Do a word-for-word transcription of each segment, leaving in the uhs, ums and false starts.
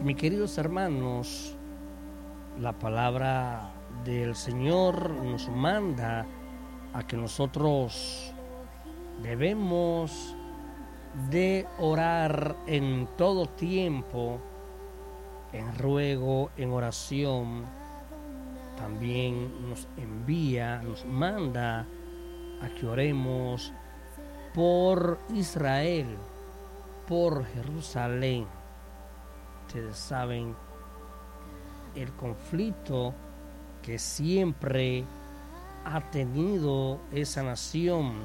Mis queridos hermanos, la palabra del Señor nos manda a que nosotros debemos de orar en todo tiempo, en ruego, en oración. También nos envía, nos manda a que oremos por Israel, por Jerusalén. Ustedes saben el conflicto que siempre ha tenido esa nación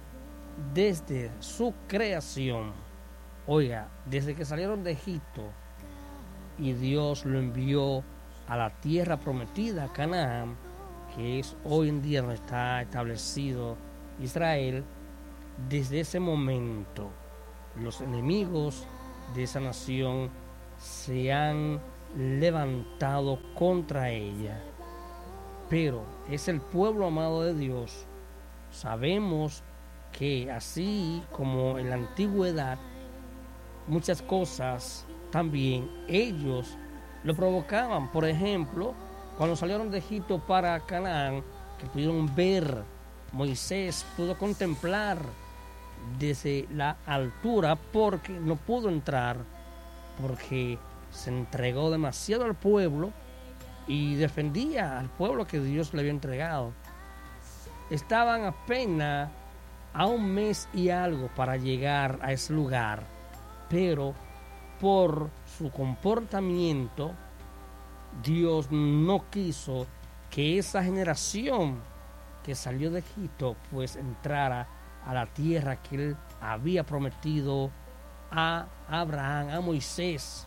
desde su creación. Oiga, desde que salieron de Egipto y Dios lo envió a la tierra prometida, Canaán, que es hoy en día donde está establecido Israel. Desde ese momento los enemigos de esa nación se han levantado contra ella, pero es el pueblo amado de Dios. Sabemos que así como en la antigüedad, muchas cosas también ellos lo provocaban. Por ejemplo, cuando salieron de Egipto para Canaán, que pudieron ver, Moisés pudo contemplar desde la altura, porque no pudo entrar, porque se entregó demasiado al pueblo y defendía al pueblo que Dios le había entregado. Estaban apenas a un mes y algo para llegar a ese lugar, pero por su comportamiento Dios no quiso que esa generación que salió de Egipto pues entrara a la tierra que él había prometido a Abraham, a Moisés.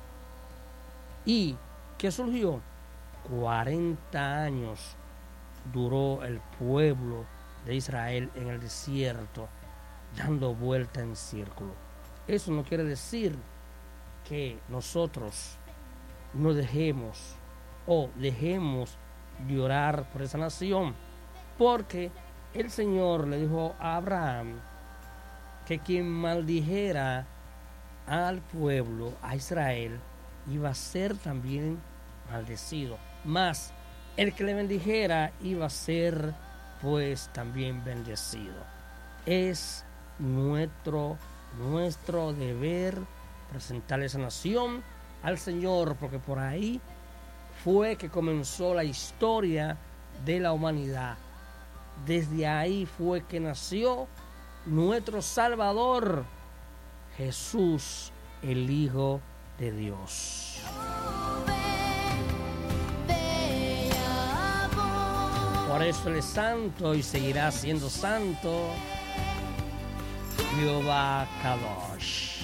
¿Y qué surgió? cuarenta años duró el pueblo de Israel en el desierto, dando vuelta en círculo. Eso no quiere decir que nosotros no dejemos o dejemos de orar por esa nación, porque el Señor le dijo a Abraham que quien maldijera al pueblo, a Israel, iba a ser también maldecido, mas el que le bendijera iba a ser pues también bendecido. Es nuestro, nuestro deber presentar esa nación al Señor, porque por ahí fue que comenzó la historia de la humanidad. Desde ahí fue que nació nuestro Salvador, Jesús, el Hijo de Dios. Por eso Él es santo y seguirá siendo santo. Jehová Kadosh.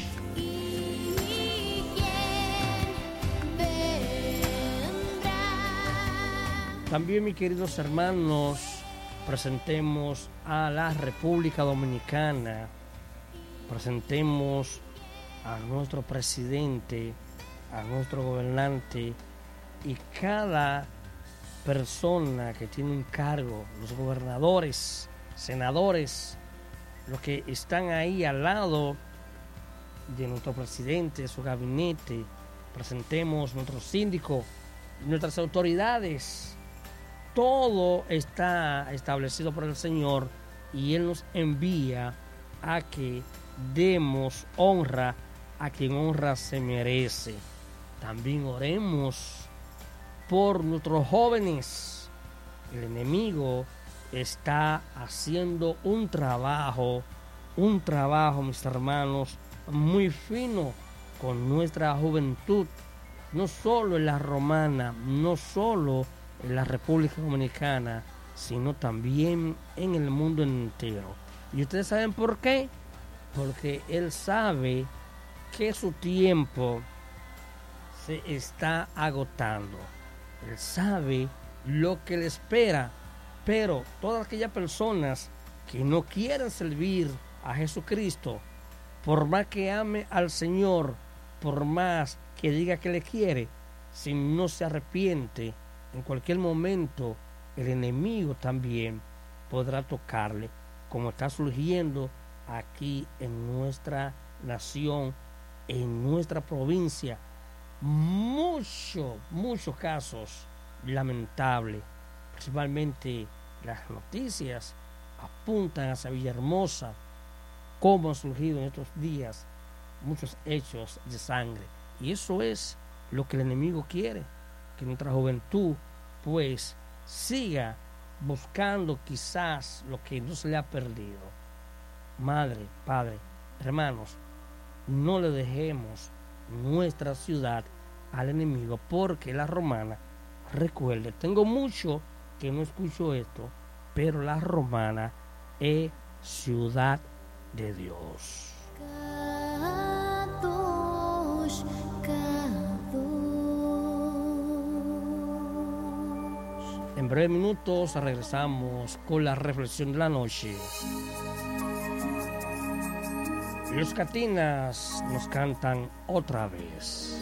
También, mis queridos hermanos, presentemos a la República Dominicana, presentemos a nuestro presidente, a nuestro gobernante y cada persona que tiene un cargo, los gobernadores, senadores, los que están ahí al lado de nuestro presidente, su gabinete. Presentemos nuestro síndico, nuestras autoridades. Todo está establecido por el Señor y Él nos envía a que demos honra a quien honra se merece. También oremos por nuestros jóvenes. El enemigo está haciendo un trabajo, un trabajo, mis hermanos, muy fino con nuestra juventud, no solo en la romana, no solo en la República Dominicana, sino también en el mundo entero. ¿Y ustedes saben por qué? Porque Él sabe que su tiempo se está agotando. Él sabe lo que le espera, pero todas aquellas personas que no quieren servir a Jesucristo, por más que ame al Señor, por más que diga que le quiere, si no se arrepiente, en cualquier momento el enemigo también podrá tocarle, como está surgiendo aquí en nuestra nación, en nuestra provincia. muchos, muchos casos lamentables, principalmente las noticias apuntan a esa Villahermosa, cómo han surgido en estos días muchos hechos de sangre. Y eso es lo que el enemigo quiere, que nuestra juventud pues siga buscando quizás lo que no se le ha perdido. Madre, padre, hermanos, no le dejemos nuestra ciudad al enemigo, porque la Romana, recuerde, tengo mucho que no escucho esto, pero la Romana es ciudad de Dios. Kadosh, Kadosh. En breves minutos regresamos con la reflexión de la noche. Los Catinas nos cantan otra vez.